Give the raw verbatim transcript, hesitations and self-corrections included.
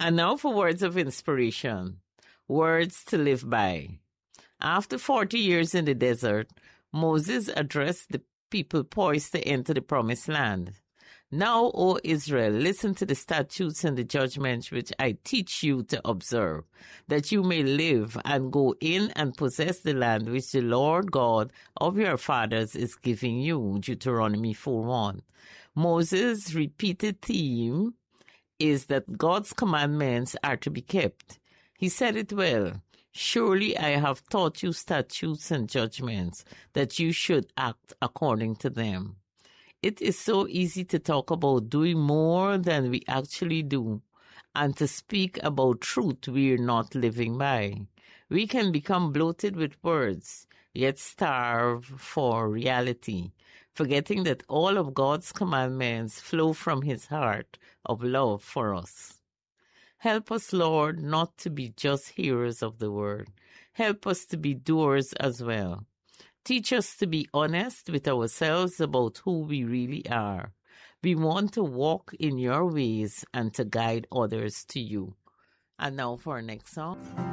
And now for words of inspiration, words to live by. After forty years in the desert, Moses addressed the people poised to enter the promised land. Now, O Israel, listen to the statutes and the judgments which I teach you to observe, that you may live and go in and possess the land which the Lord God of your fathers is giving you. Deuteronomy four one. Moses' repeated theme is that God's commandments are to be kept. He said it well. Surely I have taught you statutes and judgments, that you should act according to them. It is so easy to talk about doing more than we actually do, and to speak about truth we're not living by. We can become bloated with words, yet starve for reality, forgetting that all of God's commandments flow from his heart of love for us. Help us, Lord, not to be just hearers of the word. Help us to be doers as well. Teach us to be honest with ourselves about who we really are. We want to walk in your ways and to guide others to you. And now for our next song.